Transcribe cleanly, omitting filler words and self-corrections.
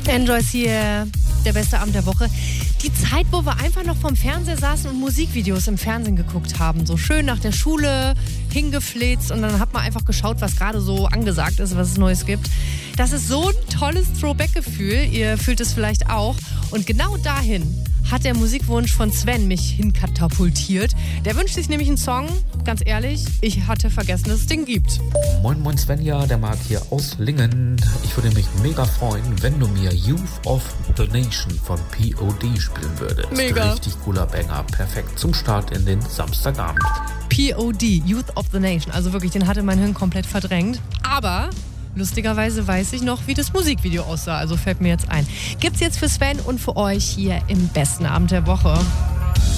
Enjoy hier, der beste Abend der Woche. Die Zeit, wo wir einfach noch vorm Fernseher saßen und Musikvideos im Fernsehen geguckt haben. So schön nach der Schule, hingeflitzt und dann hat man einfach geschaut, was gerade so angesagt ist, was es Neues gibt. Das ist so ein tolles Throwback-Gefühl. Ihr fühlt es vielleicht auch. Und genau dahin hat der Musikwunsch von Sven mich hinkatapultiert. Der wünscht sich nämlich einen Song, ganz ehrlich, ich hatte vergessen, dass es den gibt. Moin moin Svenja, der Marc hier aus Lingen. Ich würde mich mega freuen, wenn du mir Youth of the Nation von POD spielen würdest. Mega. Richtig cooler Banger, perfekt zum Start in den Samstagabend. POD, Youth of the Nation, also wirklich, den hatte mein Hirn komplett verdrängt. Aber lustigerweise weiß ich noch, wie das Musikvideo aussah, also fällt mir jetzt ein. Gibt's jetzt für Sven und für euch hier im besten Abend der Woche.